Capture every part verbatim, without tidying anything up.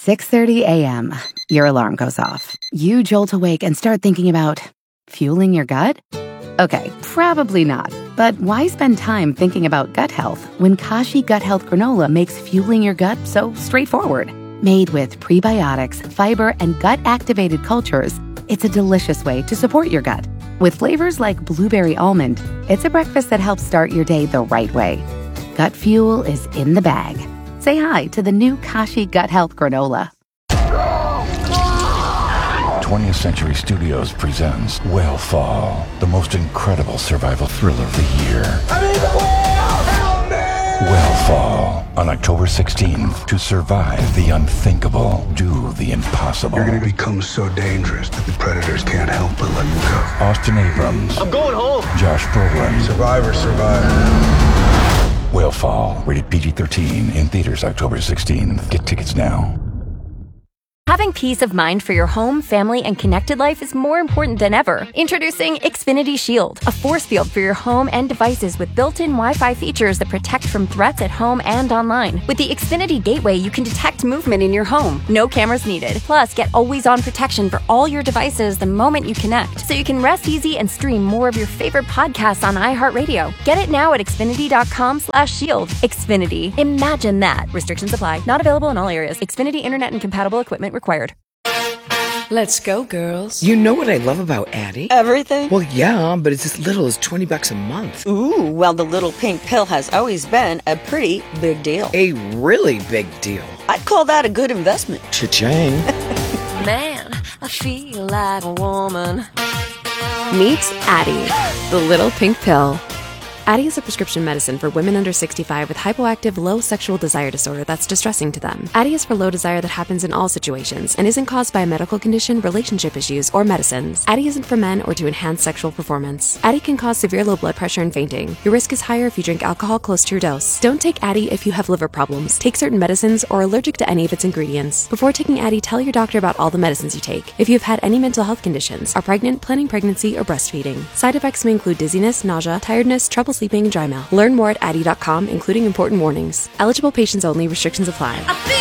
six thirty a.m., your alarm goes off. You jolt awake and start thinking about fueling your gut? Okay, probably not. But why spend time thinking about gut health when Kashi Gut Health Granola makes fueling your gut so straightforward? Made with prebiotics, fiber, and gut-activated cultures, it's a delicious way to support your gut. With flavors like blueberry almond, it's a breakfast that helps start your day the right way. Gut fuel is in the bag. Say hi to the new Kashi Gut Health Granola. twentieth Century Studios presents Whale the most incredible survival thriller of the year. I'm in the whale! Help me! Whale on October sixteenth. To survive the unthinkable, do the impossible. You're going to become so dangerous that the predators can't help but let you go. Austin Abrams. I'm going home. Josh Brolin. Survivor, survivor. Whale, rated P G thirteen, in theaters October sixteenth. Get tickets now. Having peace of mind for your home, family, and connected life is more important than ever. Introducing Xfinity Shield, a force field for your home and devices with built-in Wi-Fi features that protect from threats at home and online. With the Xfinity Gateway, you can detect movement in your home. No cameras needed. Plus, get always-on protection for all your devices the moment you connect, so you can rest easy and stream more of your favorite podcasts on iHeartRadio. Get it now at Xfinity.com slash shield. Xfinity. Imagine that. Restrictions apply. Not available in all areas. Xfinity Internet and compatible equipment required. Let's go, girls. You know what I love about Addie? Everything? Well, yeah, but it's as little as twenty bucks a month. Ooh, well, the little pink pill has always been a pretty big deal. A really big deal. I'd call that a good investment. Cha-ching. Man, I feel like a woman. Meet Addie, the little pink pill. Addie is a prescription medicine for women under sixty-five with hypoactive low sexual desire disorder that's distressing to them. Addie is for low desire that happens in all situations and isn't caused by a medical condition, relationship issues, or medicines. Addie isn't for men or to enhance sexual performance. Addie can cause severe low blood pressure and fainting. Your risk is higher if you drink alcohol close to your dose. Don't take Addie if you have liver problems, take certain medicines, or are allergic to any of its ingredients. Before taking Addie, tell your doctor about all the medicines you take. If you've had any mental health conditions, are pregnant, planning pregnancy, or breastfeeding. Side effects may include dizziness, nausea, tiredness, trouble sleeping, and dry mouth. Learn more at Addie dot com, including important warnings. Eligible patients only. Restrictions apply.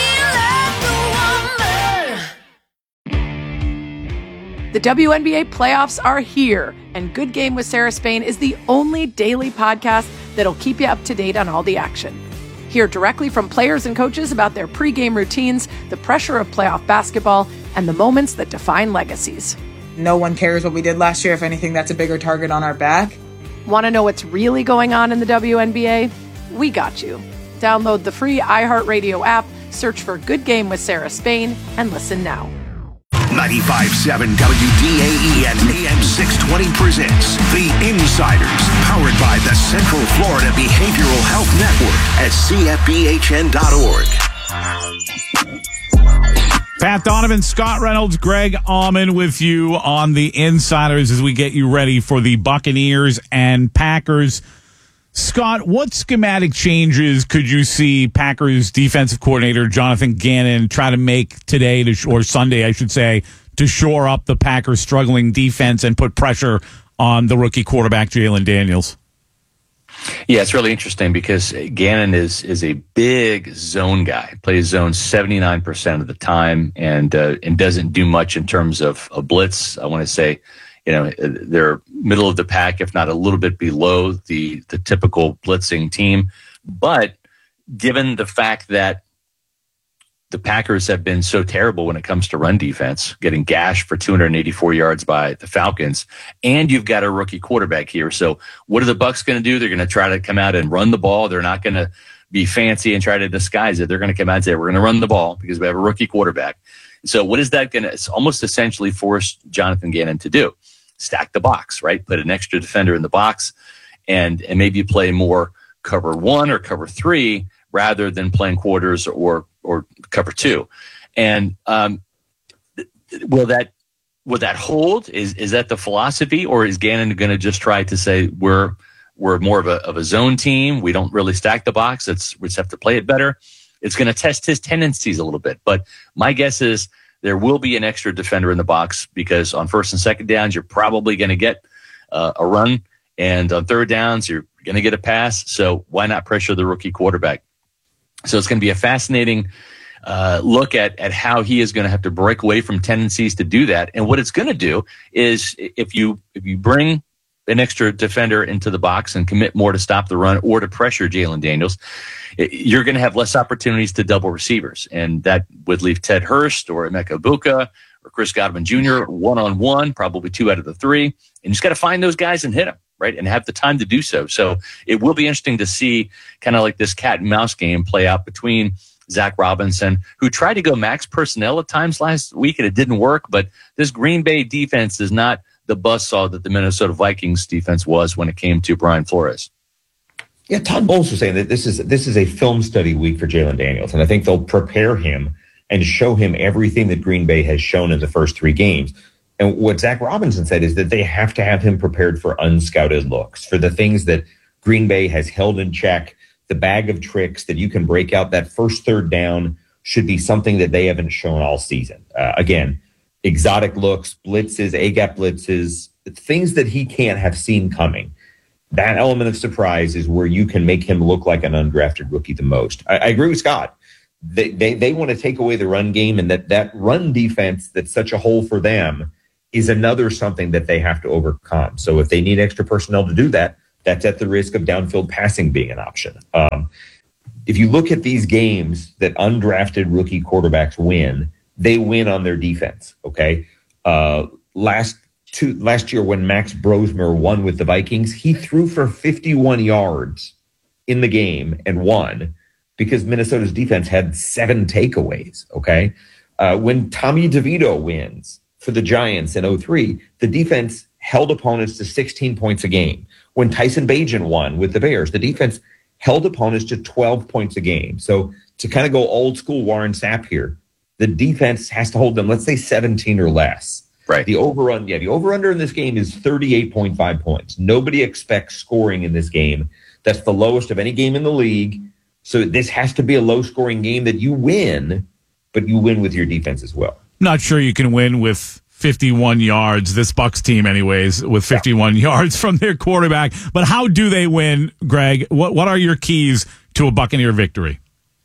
The W N B A playoffs are here, and Good Game with Sarah Spain is the only daily podcast that'll keep you up to date on all the action. Hear directly from players and coaches about their pregame routines, the pressure of playoff basketball, and the moments that define legacies. No one cares what we did last year. If anything, that's a bigger target on our back. Want to know what's really going on in the W N B A? We got you. Download the free iHeartRadio app, search for Good Game with Sarah Spain, and listen now. ninety-five point seven W D A E and A M six twenty presents The Insiders, powered by the Central Florida Behavioral Health Network at C F B H N dot org. Pat Donovan, Scott Reynolds, Greg Auman with you on The Insiders as we get you ready for the Buccaneers and Packers. Scott, what schematic changes could you see Packers defensive coordinator Jonathan Gannon try to make today, to, or Sunday, I should say, to shore up the Packers' struggling defense and put pressure on the rookie quarterback Jalen Daniels? Yeah, it's really interesting because Gannon is is a big zone guy. Plays zone seventy-nine percent of the time and uh, and doesn't do much in terms of a blitz. I want to say, you know, they're middle of the pack, if not a little bit below the the typical blitzing team. But given the fact that the Packers have been so terrible when it comes to run defense, getting gashed for two hundred eighty-four yards by the Falcons, and you've got a rookie quarterback here. So what are the Bucs going to do? They're going to try to come out and run the ball. They're not going to be fancy and try to disguise it. They're going to come out and say, we're going to run the ball because we have a rookie quarterback. So what is that going to almost essentially force Jonathan Gannon to do? Stack the box, right? Put an extra defender in the box and, and maybe play more cover one or cover three rather than playing quarters or or cover two. And um, will that will that hold? Is is that the philosophy, or is Gannon going to just try to say we're we're more of a of a zone team? We don't really stack the box. It's we just have to play it better. It's going to test his tendencies a little bit. But my guess is there will be an extra defender in the box because on first and second downs you're probably going to get uh, a run, and on third downs you're going to get a pass. So why not pressure the rookie quarterback? So it's going to be a fascinating uh, look at, at how he is going to have to break away from tendencies to do that. And what it's going to do is if you if you bring an extra defender into the box and commit more to stop the run or to pressure Jalen Daniels, you're going to have less opportunities to double receivers. And that would leave Ted Hurst or Emeka Egbuka or Chris Godwin Junior one-on-one, probably two out of the three. And you just got to find those guys and hit them, right, and have the time to do so. So it will be interesting to see kind of like this cat and mouse game play out between Zach Robinson, who tried to go max personnel at times last week, and it didn't work. But this Green Bay defense is not the buzzsaw that the Minnesota Vikings defense was when it came to Brian Flores. Yeah, Todd Bowles was saying that this is this is a film study week for Jalen Daniels, and I think they'll prepare him and show him everything that Green Bay has shown in the first three games. And what Zach Robinson said is that they have to have him prepared for unscouted looks, for the things that Green Bay has held in check, the bag of tricks that you can break out. That first third down should be something that they haven't shown all season. Uh, again, exotic looks, blitzes, A-gap blitzes, things that he can't have seen coming. That element of surprise is where you can make him look like an undrafted rookie the most. I, I agree with Scott. They, they they want to take away the run game, and that, that run defense that's such a hole for them is another something that they have to overcome. So if they need extra personnel to do that, that's at the risk of downfield passing being an option. Um, if you look at these games that undrafted rookie quarterbacks win, they win on their defense, okay? Uh, last two, last year when Max Brosmer won with the Vikings, he threw for fifty-one yards in the game and won because Minnesota's defense had seven takeaways, okay? Uh, when Tommy DeVito wins for the Giants in oh three, the defense held opponents to sixteen points a game. When Tyson Bagent won with the Bears, the defense held opponents to twelve points a game. So to kind of go old school Warren Sapp here, the defense has to hold them, let's say seventeen or less. Right. The over-under, yeah, the over-under in this game is thirty-eight point five points. Nobody expects scoring in this game. That's the lowest of any game in the league. So this has to be a low-scoring game that you win, but you win with your defense as well. Not sure you can win with fifty-one yards, this Bucs team anyways, with fifty-one yeah. yards from their quarterback. But how do they win, Greg? What what are your keys to a Buccaneer victory?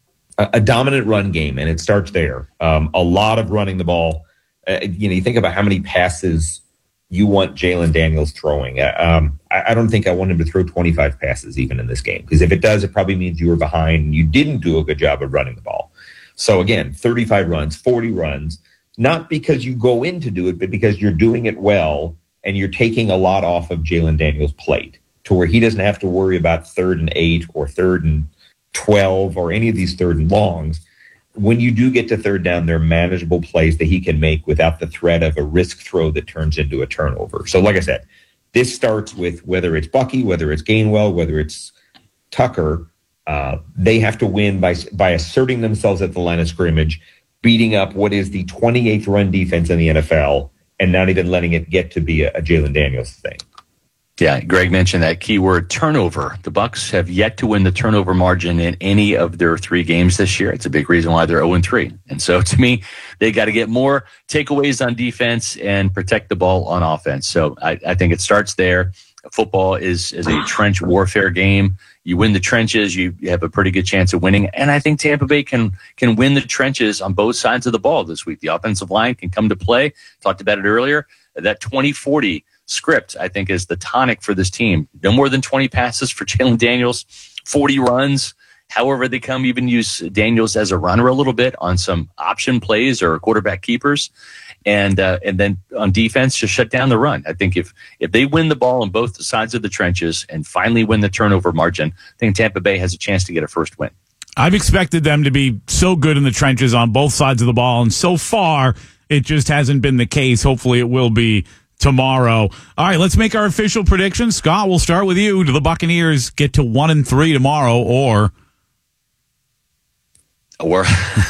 A, a dominant run game, and it starts there. Um, a lot of running the ball. Uh, you know, you think about how many passes you want Jalen Daniels throwing. Uh, um, I, I don't think I want him to throw twenty-five passes even in this game, because if it does, it probably means you were behind and you didn't do a good job of running the ball. So again, thirty-five runs, forty runs, not because you go in to do it, but because you're doing it well and you're taking a lot off of Jalen Daniels' plate to where he doesn't have to worry about third and eight or third and twelve or any of these third and longs. When you do get to third down, they're manageable plays that he can make without the threat of a risk throw that turns into a turnover. So like I said, this starts with whether it's Bucky, whether it's Gainwell, whether it's Tucker, uh, they have to win by by asserting themselves at the line of scrimmage, beating up what is the twenty-eighth run defense in the N F L, and not even letting it get to be a, a Jalen Daniels thing. Yeah, Greg mentioned that keyword turnover. The Bucs have yet to win the turnover margin in any of their three games this year. It's a big reason why they're oh and three. And so to me, they got to get more takeaways on defense and protect the ball on offense. So I, I think it starts there. Football is, is a trench warfare game. You win the trenches, you, you have a pretty good chance of winning. And I think Tampa Bay can can win the trenches on both sides of the ball this week. The offensive line can come to play. Talked about it earlier. That twenty forty script, I think, is the tonic for this team. No more than twenty passes for Jalen Daniels, forty runs. However they come, even use Daniels as a runner a little bit on some option plays or quarterback keepers. And uh, and then on defense, just shut down the run. I think if if they win the ball on both sides of the trenches and finally win the turnover margin, I think Tampa Bay has a chance to get a first win. I've expected them to be so good in the trenches on both sides of the ball, and so far it just hasn't been the case. Hopefully it will be tomorrow. All right, let's make our official predictions. Scott, we'll start with you. Do the Buccaneers get to one and three tomorrow, or or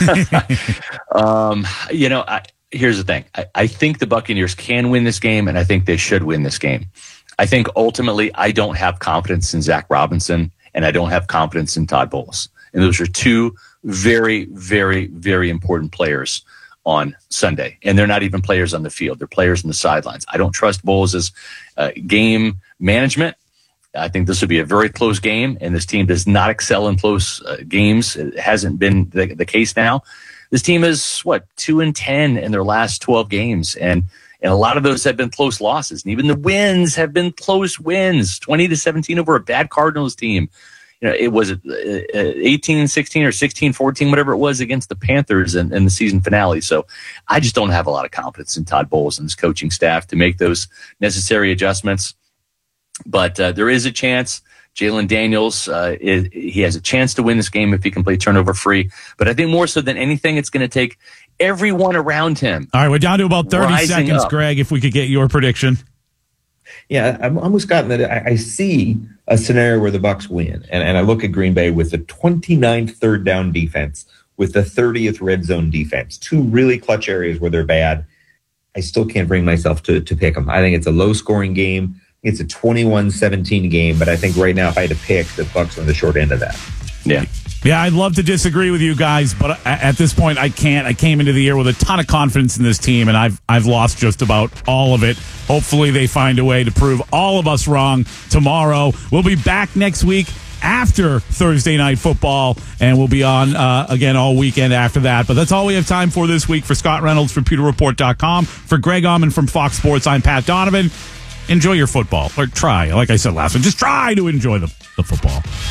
um, you know, I, here's the thing. I, I think the Buccaneers can win this game, and I think they should win this game. I think ultimately I don't have confidence in Zach Robinson, and I don't have confidence in Todd Bowles. And those are two very, very, very important players on Sunday. And they're not even players on the field. They're players on the sidelines. I don't trust Bowles' uh, game management. I think this will be a very close game, and this team does not excel in close uh, games. It hasn't been the, the case now. This team is, what, two and ten in their last twelve games, and, and a lot of those have been close losses. And even the wins have been close wins, twenty to seventeen over a bad Cardinals team. You know, it was eighteen and sixteen or sixteen fourteen, whatever it was, against the Panthers in, in the season finale. So I just don't have a lot of confidence in Todd Bowles and his coaching staff to make those necessary adjustments. But uh, there is a chance. Jalen Daniels, uh, is, he has a chance to win this game if he can play turnover free. But I think more so than anything, it's going to take everyone around him. All right, we're down to about thirty seconds, up. Greg, if we could get your prediction. Yeah, I'm almost gotten that. I, I see a scenario where the Bucs win, and, and I look at Green Bay with the twenty-ninth third down defense, with the thirtieth red zone defense, two really clutch areas where they're bad. I still can't bring myself to to pick them. I think it's a low scoring game. It's a twenty-one seventeen game, but I think right now if I had to pick, the Bucs are on the short end of that. Yeah. Yeah, I'd love to disagree with you guys, but at this point, I can't. I came into the year with a ton of confidence in this team, and I've I've lost just about all of it. Hopefully, they find a way to prove all of us wrong tomorrow. We'll be back next week after Thursday Night Football, and we'll be on uh, again all weekend after that. But that's all we have time for this week. For Scott Reynolds from Pewter Report dot com, for Greg Auman from Fox Sports, I'm Pat Donovan. Enjoy your football, or try. Like I said last week, just try to enjoy the, the football.